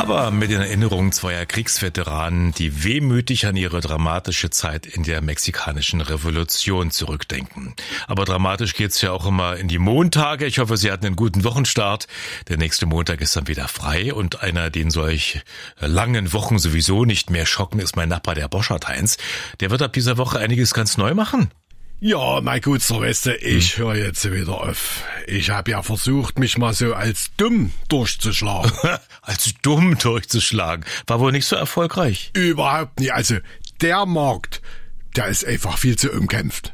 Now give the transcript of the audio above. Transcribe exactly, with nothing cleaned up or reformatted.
aber mit den Erinnerungen zweier Kriegsveteranen, die wehmütig an ihre dramatische Zeit in der mexikanischen Revolution zurückdenken. Aber dramatisch geht's ja auch immer in die Montage. Ich hoffe, Sie hatten einen guten Wochenstart. Der nächste Montag ist dann wieder frei und einer, den solch langen Wochen sowieso nicht mehr schocken, ist mein Nachbar, der Boschert Heinz. Der wird ab dieser Woche einiges ganz neu machen. Ja, mein Gutster, weißt du, ich hm. höre jetzt wieder auf. Ich habe ja versucht, mich mal so als dumm durchzuschlagen. Als dumm durchzuschlagen? War wohl nicht so erfolgreich. Überhaupt nicht. Also, der Markt, der ist einfach viel zu umkämpft.